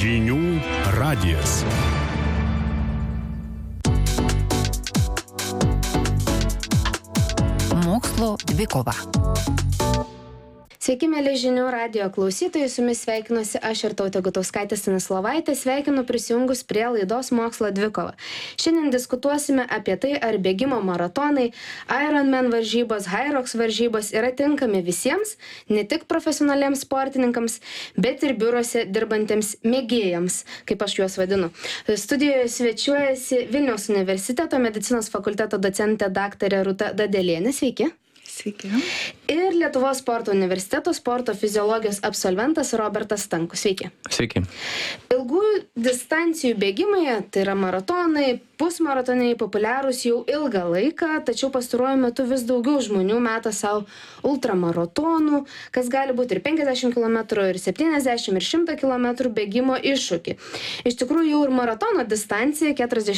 Žinių radijas. Mokslo dvikova. Sveiki, mėly žinių radijo klausytojai, su jumis sveikinuosi aš Irtautė Gutauskaitė Stanislovaitė, sveikinu prisijungus prie laidos Mokslo dvikova. Šiandien diskutuosime apie tai, ar bėgimo maratonai, Ironman varžybos, Hyrox varžybos yra tinkami visiems, ne tik profesionaliems sportininkams, bet ir biuruose dirbantiems mėgėjams, kaip aš juos vadinu. Studijoje svečiuojasi Vilniaus universiteto medicinos fakulteto docentė daktarė Rūta Dadelienė. Sveiki. Sveiki. Ir Lietuvos sporto universiteto sporto fiziologijos absolventas Robertas Stankus. Sveiki. Sveiki. Ilgųjų distancijų bėgimai, tai yra maratonai, pusmaratonai populiarūs jau ilgą laiką, tačiau pastaruoju metu vis daugiau žmonių meta savo ultramaratonų, kas gali būti ir 50 km, ir 70, ir 100 km bėgimo iššūkį. Iš tikrųjų, jau ir maratono distancija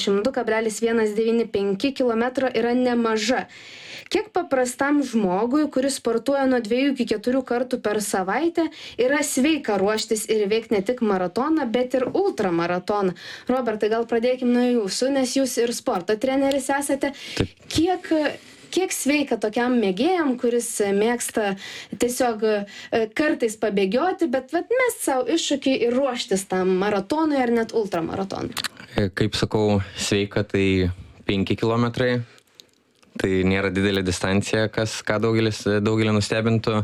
42,195 km yra nemaža. Kiek paprastam žmogui, kuris sportuoja nuo 2 iki 4 kartų per savaitę, yra sveika ruoštis ir veikti ne tik maratoną, bet ir ultramaratoną? Robertai, gal pradėkime nuo jūsų, nes jūs ir sporto treneris esate. Kiek sveika tokiam mėgėjam, kuris mėgsta tiesiog kartais pabėgioti, bet mest savo iššūkį ir ruoštis tam maratonui ar net ultramaratonui? Kaip sakau, sveika tai 5 kilometrai. Tai nėra didelė distancija, ką daugelį nustebintų.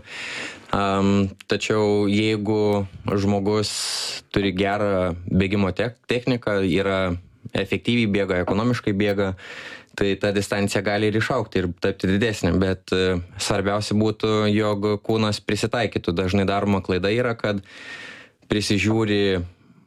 Tačiau jeigu žmogus turi gerą bėgimo techniką, yra efektyviai bėga, ekonomiškai bėga, tai ta distancija gali ir išaugti ir tapti didesnė. Bet svarbiausia būtų, jog kūnas prisitaikytų. Dažnai daroma klaida yra, kad prisižiūri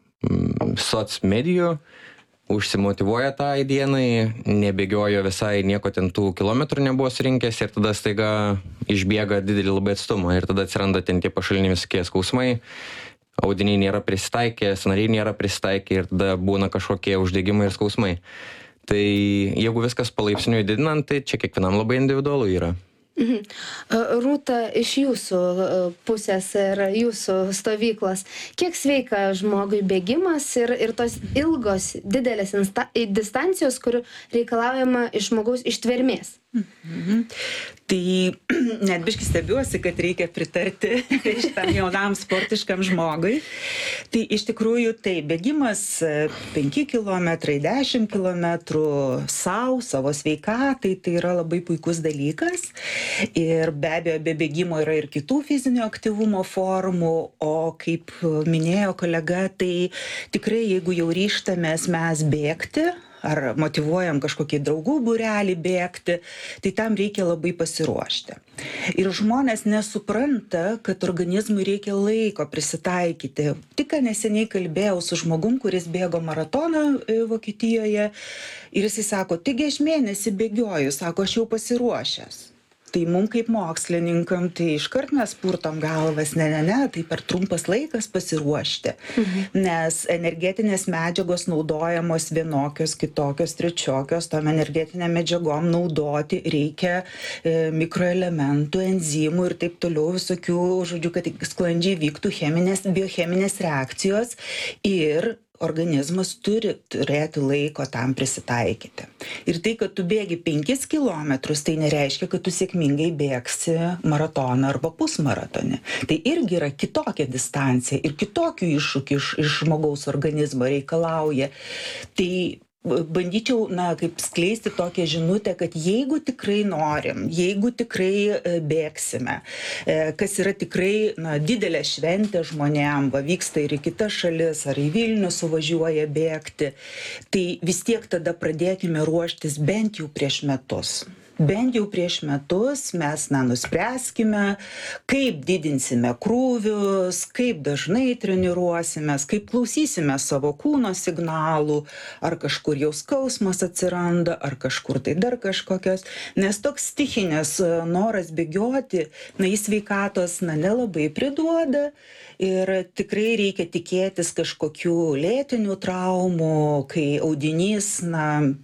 socmedijų, užsimotyvuoja tai dienai, nebėgiojo visai, nieko ten tų kilometrų nebuvo surinkęs ir tada staiga išbėga didelį labai atstumą ir tada atsiranda ten tie pašaliniai visokie skausmai, audiniai nėra prisitaikę, sąnariai nėra prisitaikę ir tada būna kažkokie uždegimai ir skausmai. Tai jeigu viskas palaipsniui didinant, tai čia kiekvienam labai individualu yra. Rūta, iš jūsų pusės ir jūsų stovyklos, kiek sveika žmogui bėgimas ir tos ilgos, didelės distancijos, kur reikalaujama iš žmogaus ištvermės? Tai net biškį stebiuosi, kad reikia pritarti šitam jaunam sportiškam žmogui. Tai iš tikrųjų tai bėgimas 5 km, 10 km savo sveikatai, tai yra labai puikus dalykas. Ir be abejo, be bėgimo yra ir kitų fizinio aktyvumo formų, o kaip minėjo kolega, tai tikrai jeigu jau ryžtamės mes bėgti, ar motyvuojam kažkokį draugų būrelį bėgti, tai tam reikia labai pasiruošti. Ir žmonės nesupranta, kad organizmui reikia laiko prisitaikyti. Tik neseniai kalbėjau su žmogum, kuris bėgo maratoną Vokietijoje ir jisai sako, taigi aš mėnesį bėgioju, sako, aš jau pasiruošęs. Tai mums kaip mokslininkam, tai iškart mes purtom galvas, ne, tai per trumpas laikas pasiruošti, nes energetinės medžiagos naudojamos vienokios, kitokios, trečiokios, tom energetinėm medžiagom naudoti reikia mikroelementų, enzimų ir taip toliau visokių, žodžiu, kad sklandžiai vyktų biocheminės reakcijos ir organizmas turi turėti laiko tam prisitaikyti. Ir tai, kad tu bėgi 5 kilometrus, tai nereiškia, kad tu sėkmingai bėgsi maratoną arba pusmaratonį. Tai irgi yra kitokia distancija ir kitokių iššūkių iš žmogaus organizmo reikalauja. Tai bandyčiau, kaip skleisti tokią žinutę, kad jeigu tikrai norim, jeigu tikrai bėgsime, kas yra tikrai didelė šventė žmonėm, vyksta ir į kitas šalis, ar į Vilnių suvažiuoja bėgti, tai vis tiek tada pradėkime ruoštis bent jau prieš metus. Bent jau prieš metus mes nuspręskime, kaip didinsime krūvius, kaip dažnai treniruosimės, kaip klausysime savo kūno signalų, ar kažkur jau skausmas atsiranda, ar kažkur tai dar kažkokios. Nes toks stichinės noras bėgioti, į sveikatos nelabai priduoda ir tikrai reikia tikėtis kažkokių lėtinių traumų, kai audinys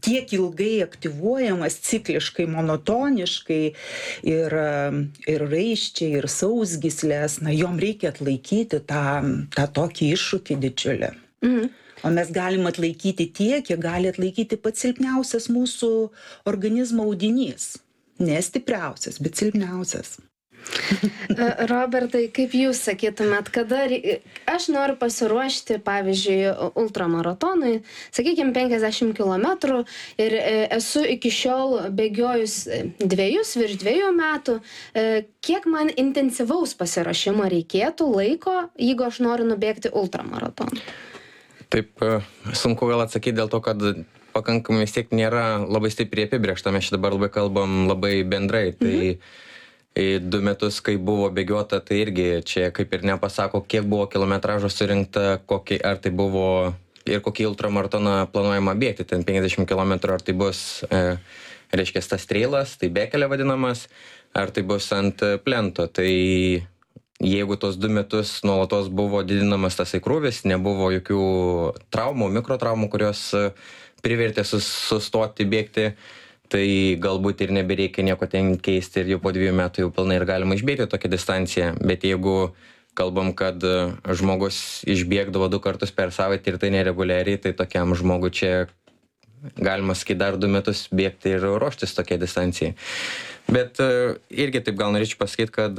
tiek ilgai aktyvuojamas, cikliškai, monotoniškai ir raiščiai, ir sausgyslės, jom reikia atlaikyti tą tokį iššūkį didžiulį. O mes galim atlaikyti tiek, kiek gali atlaikyti pats silpniausias mūsų organizmo audinys. Ne stipriausias, bet silpniausias. Robertai, kaip jūs sakytumėt, aš noriu pasiruošti, pavyzdžiui, ultramaratonui, sakykime, 50 km ir esu iki šiol bėgiojus virš 2 metų, kiek man intensyvaus pasiruošimo reikėtų laiko, jeigu aš noriu nubėgti ultramaratoną? Taip, sunku gal atsakyti dėl to, kad pakankamai vis tiek nėra labai stipriai apibrėžta, mes čia dabar labai kalbam labai bendrai, tai 2 metus, kai buvo bėgiota, tai irgi čia kaip ir nepasako, kiek buvo kilometražo surinkta, ar tai buvo ir kokį ultramaratoną planuojama bėgti, ten 50 km, ar tai bus, reiškia, tas trailas, tai bekelė vadinamas, ar tai bus ant plento, tai jeigu tos 2 metus nuolatos buvo didinamas tas krūvis, nebuvo jokių traumų, mikrotraumų, kurios privertė sustoti bėgti, tai galbūt ir nebereikia nieko ten keisti ir jau po 2 metų jau pilnai ir galima išbėgti tokią distanciją. Bet jeigu kalbam, kad žmogus išbėgdavo 2 kartus per savaitę ir tai nereguliariai, tai tokiam žmogui čia galima sakyti dar 2 metus bėgti ir ruoštis tokiai distancijai. Bet irgi taip gal norėčiau pasakyti, kad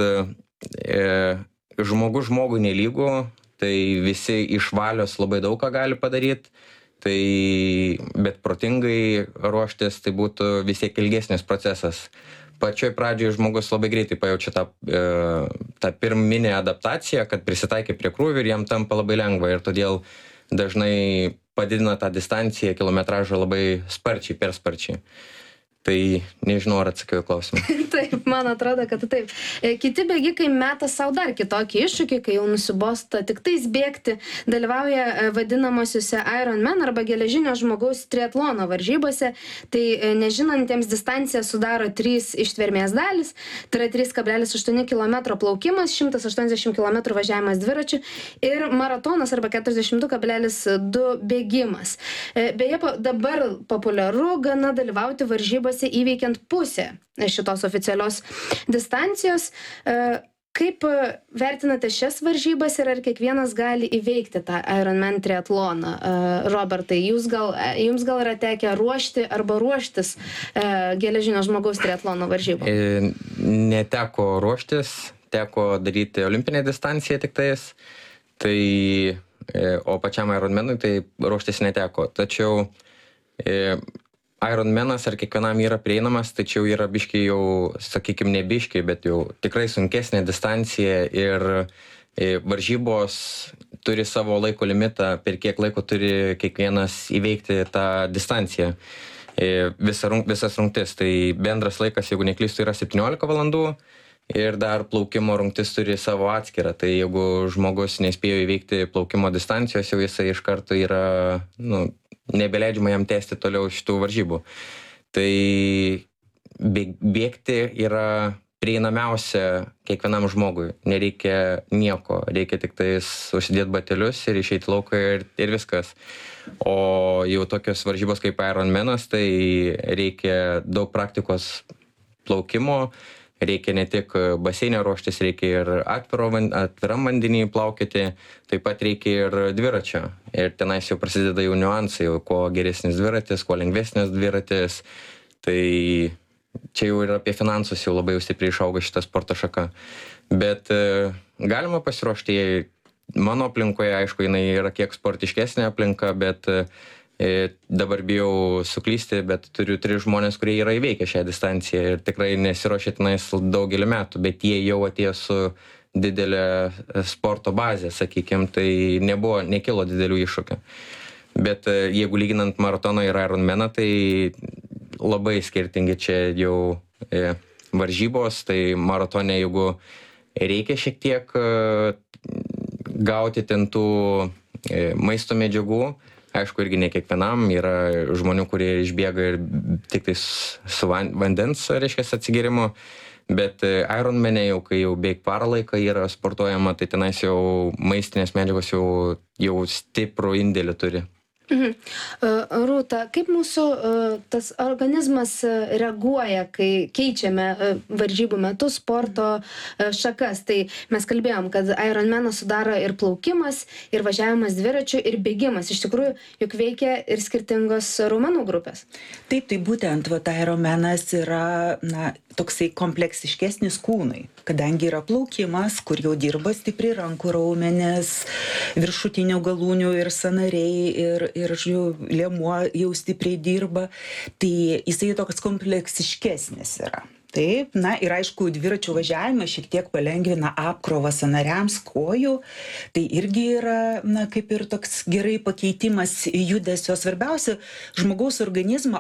žmogus žmogui nelygu, tai visi iš valios labai daug ką gali padaryti. Bet protingai ruoštis tai būtų vis tiek ilgesnis procesas. Pačioj pradžioje žmogus labai greitai pajaučia tą pirminę adaptaciją, kad prisitaikė prie krūvių ir jam tampa labai lengva ir todėl dažnai padidina tą distanciją, kilometražą labai sparčiai, per sparčiai. Tai nežinau, ar atsakiau į klausimą. Taip, man atrodo, kad taip. Kiti bėgikai meta savo dar kitokį iššūkį, kai jau nusibosta tik tais bėgti, dalyvauja vadinamosiuose Ironman arba geležinio žmogaus triatlono varžybose. Tai nežinantiems distancija sudaro 3 ištvermės dalis, tai yra 3,8 km plaukimas, 180 km važiavimas dviračiu ir maratonas arba 42,2 bėgimas. Beje, dabar populiaru gana dalyvauti varžybose įveikiant pusę šitos oficialios distancijos. Kaip vertinate šias varžybas ir ar kiekvienas gali įveikti tą Ironman triatloną? Robertai, jums gal yra tekę ruošti arba ruoštis geležinio žmogaus triatlono varžybų? Neteko ruoštis, teko daryti olimpinę distanciją tik tais, o pačiam Ironmanui tai ruoštis neteko. Tačiau Ironmanas ar kiekvienam yra prieinamas, tačiau yra biškiai jau, sakykime, ne biškiai, bet jau tikrai sunkesnė distancija ir varžybos turi savo laiko limitą, per kiek laiko turi kiekvienas įveikti tą distanciją. Visas rungtis, tai bendras laikas, jeigu neklystu, yra 17 valandų ir dar plaukimo rungtis turi savo atskirą. Tai jeigu žmogus nespėjo įveikti plaukimo distancijos, jau jisai iš karto yra, nebeleidžiama jam tęsti toliau šitų varžybų. Tai bėgti yra prieinamiausia kiekvienam žmogui. Nereikia nieko, reikia tik tais užsidėti batelius ir išeiti lauką ir viskas. O jau tokios varžybos kaip Ironmanas, tai reikia daug praktikos plaukimo, reikia ne tik baseinę ruoštis, reikia ir atviram vandenį plaukioti, taip pat reikia ir dviračio. Ir tenais jau prasideda jau niuansai, kuo geresnis dviratis, kuo lengvesnis dviratis. Tai čia jau ir apie finansus jau labai stipriai išauga šita sporto šaka. Bet galima pasiruošti, mano aplinkoje, aišku, jinai yra kiek sportiškesnė aplinka, bet dabar bijau suklysti, bet turiu 3 žmonės, kurie yra įveikę šią distanciją ir tikrai nesiruošia tenais daugelį metų, bet jie jau atėjo su didelė sporto bazė, sakykime, tai nekilo didelių iššūkių. Bet jeigu lyginant maratoną ir Ironmaną, tai labai skirtingi čia jau varžybos, tai maratone, jeigu reikia šiek tiek gauti ten tų maisto medžiagų, aišku, irgi ne kiekvienam, yra žmonių, kurie išbėga ir tik tai su vandens, reiškia, atsigėrimu, bet Ironmane jau, kai jau beveik parą laiką yra sportuojama, tai tenais jau maistinės medžiagos jau stiprų indėlį turi. Rūta, kaip mūsų tas organizmas reaguoja, kai keičiame varžybų metu sporto šakas? Tai mes kalbėjom, kad Ironmaną sudaro ir plaukimas, ir važiavimas dviračiu, ir bėgimas. Iš tikrųjų, juk veikia ir skirtingos raumenų grupės. Taip, tai būtent Ironmanas yra toksai kompleksiškesnis kūnui, kadangi yra plaukimas, kur jau dirba stipri rankų raumenis, viršutinių galūnių ir sąnariai, ir liemuo jau stipriai dirba, tai jisai toks kompleksiškesnis yra. Taip, ir aišku, dviračių važiavimas šiek tiek palengvina apkrovą sąnariams, kojų, tai irgi yra, kaip ir toks gerai pakeitimas judesio. Svarbiausia, žmogaus organizmą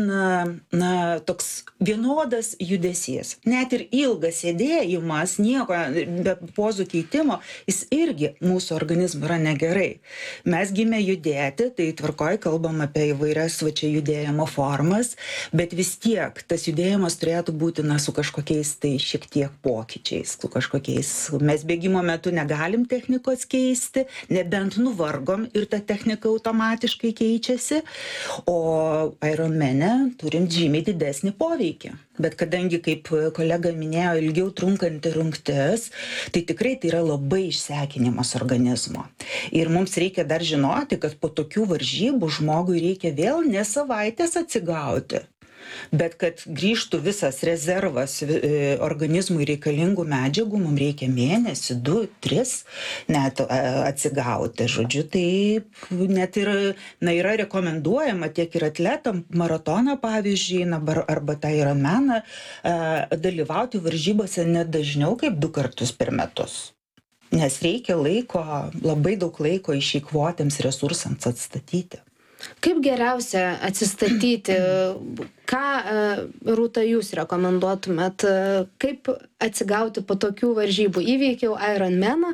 alina, toks vienodas judesys. Net ir ilgas sėdėjimas, nieko be pozų keitimo, jis irgi mūsų organizmui yra negerai. Mes gimę judėti, tai tvarkoj kalbam apie įvairias judėjimo formas, bet vis tiek tas judėjimas turėtų būti su kažkokiais tai šiek tiek pokyčiais, su kažkokiais. Mes bėgimo metu negalim technikos keisti, nebent nuvargom ir ta technika automatiškai keičiasi, o Ironmane turim žymiai didesnį poveikį. Bet kadangi, kaip kolega minėjo, ilgiau trunkanti rungtis, tai tikrai tai yra labai išsekinimas organizmo. Ir mums reikia dar žinoti, kad po tokių varžybų žmogui reikia vėl ne savaitės atsigauti, bet kad grįžtų visas rezervas organizmui reikalingų medžiagų, mums reikia mėnesį, 2, 3 net atsigauti. Žodžiu, taip net ir yra rekomenduojama tiek ir atletam maratoną, pavyzdžiui, arba tą Ironmaną dalyvauti varžybose ne dažniau kaip 2 kartus per metus. Nes reikia laiko, labai daug laiko išeikvotiems resursams atstatyti. Kaip geriausia atsistatyti? Ką, Rūta, jūs rekomenduotumėt? Kaip atsigauti po tokių varžybų? Įveikiau Ironmaną,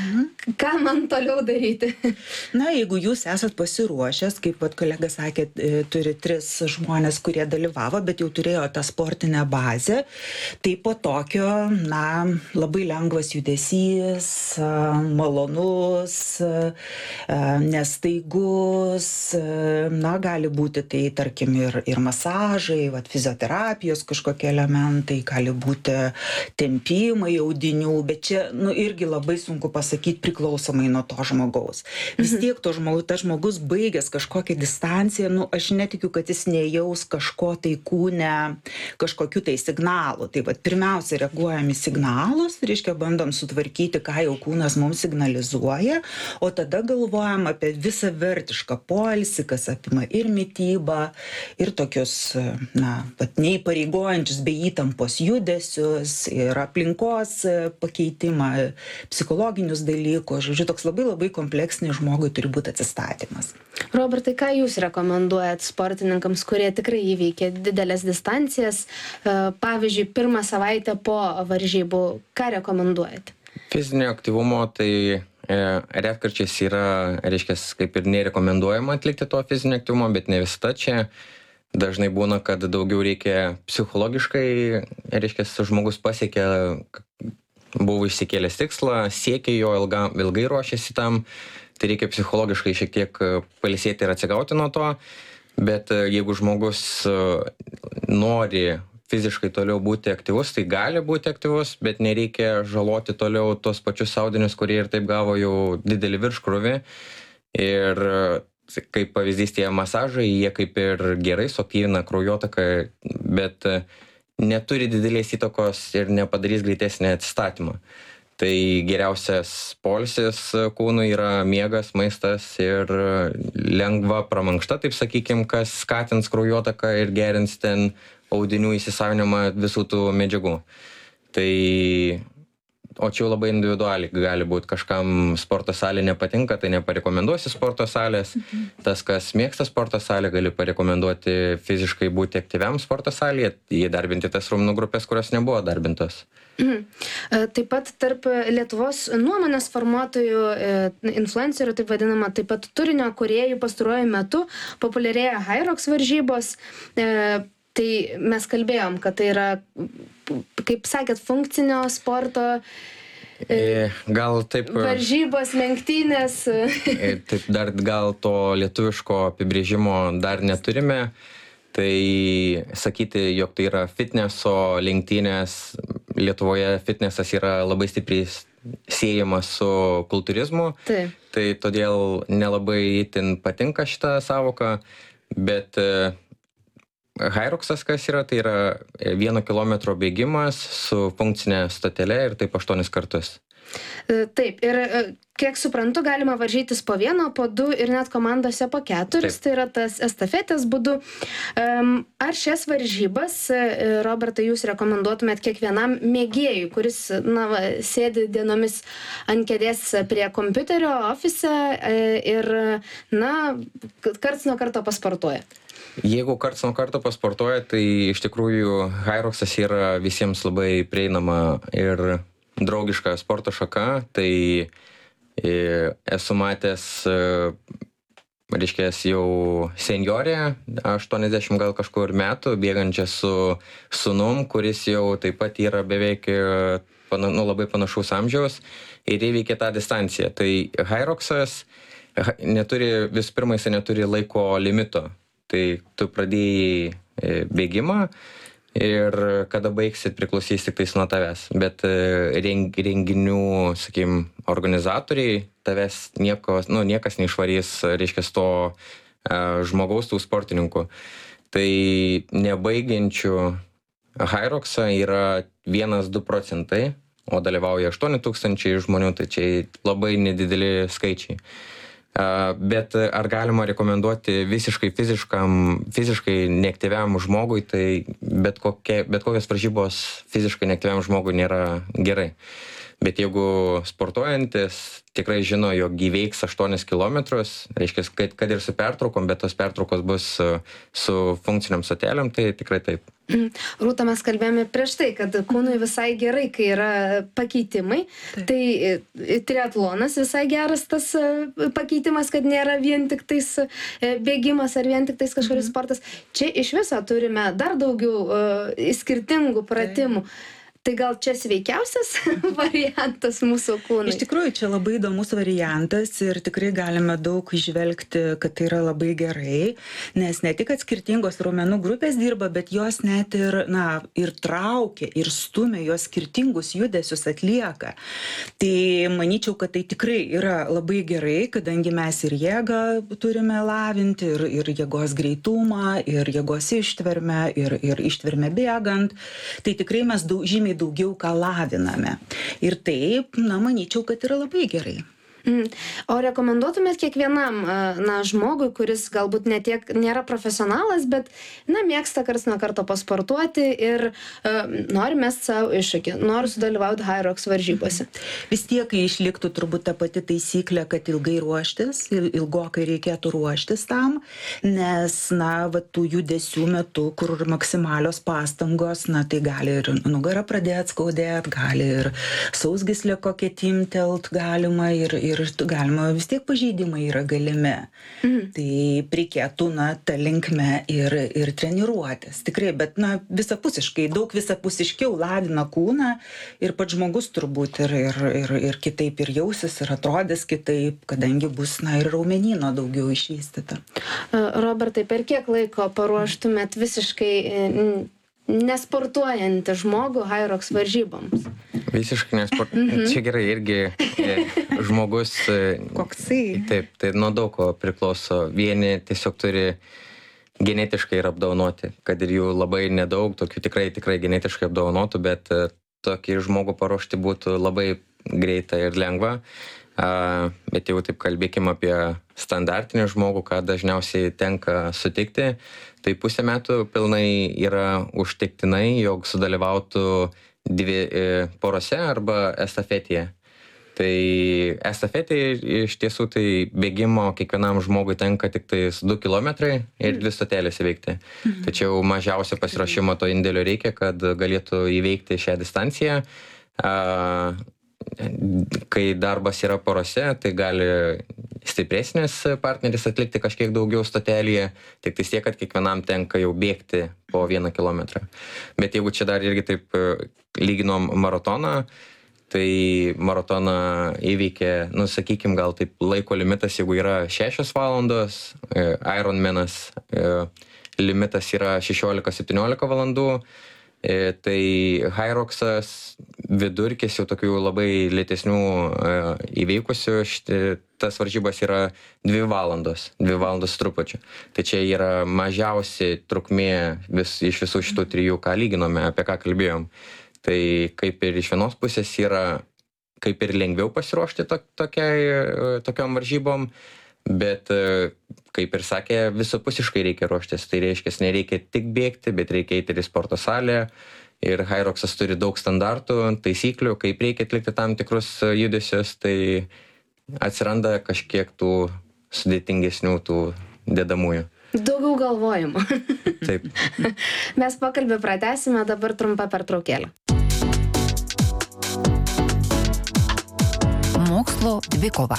ką man toliau daryti? Jeigu jūs esat pasiruošęs, kaip kolega sakė, turi 3 žmonės, kurie dalyvavo, bet jau turėjo tą sportinę bazę, tai po tokio, labai lengvas judesys, malonus, nestaigus, gali būti tai, tarkim, ir masažai, fizioterapijos kažkokie elementai, gali būti tempimai audinių, bet čia irgi labai sunku pasakyti priklausomai nuo to žmogaus. Vis tiek tas žmogus baigęs kažkokią distanciją, aš netikiu, kad jis nejaus kažko tai kūne, kažkokių tai signalų. Tai pirmiausia, reaguojam į signalus, reiškia bandom sutvarkyti, ką jau kūnas mums signalizuoja, o tada galvojam apie visą vertišką poilsį, kas apima ir mitybą, ir tokius neįpareigojančius bei įtampos judesius, ir aplinkos pakeitimą, psichologinius dalykus. Žodžiu, toks labai kompleksinis žmogui turi būti atsistatymas. Robertai, ką jūs rekomenduojat sportininkams, kurie tikrai įveikia didelės distancijas, pavyzdžiui, 1 savaitę po varžybų, ką rekomenduojat? Fizinio aktyvumo tai retkarčiais yra, reiškia, kaip ir nerekomenduojama atlikti to fizinio aktyvumo, bet ne visada čia. Dažnai būna, kad daugiau reikia psichologiškai, reiškia, žmogus pasiekia, buvo išsikėlęs tikslą, siekia jo, ilgai ruošiasi tam, tai reikia psichologiškai šiek tiek pailsėti ir atsigauti nuo to, bet jeigu žmogus nori fiziškai toliau būti aktyvus, tai gali būti aktyvus, bet nereikia žaloti toliau tos pačius audinius, kurie ir taip gavo jau didelį virškrūvį. Ir kaip pavyzdys tie masažai, jie kaip ir gerai suaktyvina kraujotaką, bet neturi didelės įtakos ir nepadarys greitesnį atsistatymą. Tai geriausias poilsis kūnui yra miegas, maistas ir lengva pramankšta, taip sakykim, kas skatins kraujotaką ir gerins ten audinių įsisavinimą visų tų medžiagų. Tai o čia jau labai individualiai gali būti, kažkam sporto salė nepatinka, tai neparekomenduosi sporto salės. Tas, kas mėgsta sporto salę, gali parekomenduoti fiziškai būti aktyviam sporto salėje, įdarbinti tas raumenų grupės, kurios nebuvo darbintos. Taip pat tarp Lietuvos nuomonės formuotojų, influencerių, taip vadinama, taip pat turinio kūrėjų pastaruoju metu populiarėja Hyrox varžybos. Tai mes kalbėjom, kad tai yra, kaip sakėt, funkcinio sporto Gal taip. Varžybos, lenktynės. Taip, dar gal to lietuviško apibrėžimo dar neturime. Tai sakyti, jog tai yra fitneso lenktynės, Lietuvoje fitnesas yra labai stipriai siejamas su kultūrizmu. Taip. Tai todėl nelabai itin patinka šitą savoką, bet Hyroxas kas yra, tai yra 1 kilometro bėgimas su funkcinė stotele ir taip 8 kartus. Taip, ir kiek suprantu, galima varžytis po 1, po 2 ir net komandose po 4, Taip. tai yra tas estafetės būdu. Ar šias varžybas, Robertai, jūs rekomenduotumėt kiekvienam mėgėjui, kuris sėdi dienomis ant kėdės prie kompiuterio, ofise ir, karts nuo karto pasportuoja? Jeigu karts nuo karto pasportuoja, tai iš tikrųjų Hyroxas yra visiems labai prieinama ir draugiška sporto šaka. Tai esu matęs, reiškia, jau senjorė, 80 gal kažkur metų, bėgančią su sūnum, kuris jau taip pat yra beveik labai panašaus amžiaus ir įveikė tą distanciją. Tai Hyroxas visų pirma, jis neturi laiko limito. Tai tu pradėjai bėgimą ir kada baigsit priklausys tik tais nuo tavęs. Bet renginių, sakykim, organizatoriai tavęs niekas neišvarys, reiškia, to žmogaus, tų sportininkų. Tai nebaigiančių Hyroxą yra 1-2%, o dalyvauja 8 000 žmonių, tai čia labai nedideli skaičiai. Bet ar galima rekomenduoti fiziškai neaktyviam žmogui, tai bet kokios varžybos fiziškai neaktyviam žmogui nėra gerai. Bet jeigu sportuojantis tikrai žino, jog įveiks 8 kilometrus, reiškia, kad ir su pertraukom, bet tos pertraukos bus su funkciniam stotelėm, tai tikrai taip. Rūta, mes kalbėjome prieš tai, kad kūnui visai gerai, kai yra pakeitimai. Taip. Tai triatlonas visai geras tas pakeitimas, kad nėra vien tik tais bėgimas ar vien tik tais kažkuris sportas. Čia iš viso turime dar daugiau skirtingų pratimų. Taip. Tai gal čia sveikiausias variantas mūsų kūnui? Iš tikrųjų, čia labai įdomus variantas ir tikrai galime daug įžvelgti, kad tai yra labai gerai, nes ne tik, kad skirtingos raumenų grupės dirba, bet jos net ir traukia, ir stumia, jos skirtingus judesius atlieka. Tai manyčiau, kad tai tikrai yra labai gerai, kadangi mes ir jėgą turime lavinti, ir jėgos greitumą, ir jėgos ištvermę, ir ištvermę bėgant. Tai tikrai mes žymiai daugiau ką laviname. Ir taip, manyčiau, kad yra labai gerai. O rekomenduotumėt kiekvienam žmogui, kuris galbūt nėra profesionalas, bet mėgsta karts nuo karto pasportuoti ir nori mest savo iššūkį, nori sudalyvauti Hyrox varžybose? Vis tiek išliktų turbūt ta pati taisyklė, kad ilgai ruoštis, ilgokai reikėtų ruoštis tam, nes tų judesių metu, kur maksimalios pastangos, tai gali ir nugarą pradėti skaudėti, gali ir sausgyslę kokią timtelt galima ir galima vis tiek pažeidimai yra galimi. Tai reikėtų tą linkme ir treniruotis. Tikrai, bet visapusiškai, daug visapusiškiau lavina kūną ir pats žmogus turbūt ir kitaip ir jausis ir atrodys kitaip, kadangi bus ir raumenyno daugiau išvystyta. Robertai, per kiek laiko paruoštumėt visiškai nesportuojantį žmogų Hyrox varžyboms? Visiškai nesportuojantį. Čia gerai, irgi žmogus... Koksai? Taip, tai nuo daug ko priklauso. Vieni tiesiog turi genetiškai ir apdovanoti, kad ir jų labai nedaug, tokių tikrai genetiškai apdovanotų, bet tokį žmogų paruošti būtų labai greita ir lengva. Bet jau taip kalbėkim apie standartinį žmogų, ką dažniausiai tenka sutikti, tai 5 metų pilnai yra užtektinai, jog sudalyvautų 2 porose arba estafetėje. Tai estafetėje iš tiesų tai bėgimo kiekvienam žmogui tenka tik tais 2 kilometrai ir 2 stotelės įveikti. Tačiau mažiausio pasiruošimo to indėlio reikia, kad galėtų įveikti šią distanciją. Kai darbas yra porose, tai gali stipresnis partneris atlikti kažkiek daugiau stotelėje, tik tai tiek, kad kiekvienam tenka jau bėgti po 1 kilometrą. Bet jeigu čia dar irgi taip lyginom maratoną, Tai maratoną įveikė, sakykim, gal taip laiko limitas, jeigu yra 6 valandos, Ironmanas limitas yra 16-17 valandų, tai Hyroxas vidurkis jau tokių labai lėtesnių įveikusių, tas varžybas yra 2 valandos trupučiu. Tai čia yra mažiausiai trukmė iš visų šitų 3, ką lyginome, apie ką kalbėjom. Tai kaip ir iš vienos pusės yra kaip ir lengviau pasiruošti tokiom varžybom, bet kaip ir sakė, visapusiškai reikia ruoštis. Tai reiškia, nereikia tik bėgti, bet reikia eiti ir į sporto salę. Ir Hyroxas turi daug standartų, taisyklių, kaip reikia atlikti tam tikrus judesius, tai atsiranda kažkiek tų sudėtingesnių tų dedamųjų. Daugiau galvojimo. Taip. Mes pokalbį pratęsime, dabar trumpa pertraukėlė. Mokslo dvikova.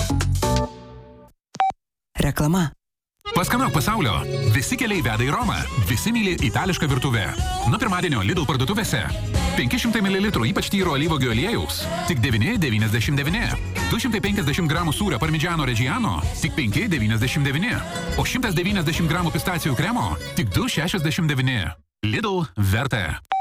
Reklama. Paskanauk pasaulio. Visi keliai veda į Romą. Visi myli itališką virtuvę. Nuo pirmadienio Lidl parduotuvėse. 500 ml ypač tyro alyvuogių aliejaus. Tik 9,99. 250 gramų sūrio Parmigiano Reggiano. Tik 5,99. O 190 gramų pistacijų kremo. Tik 2,69. Lidl verta.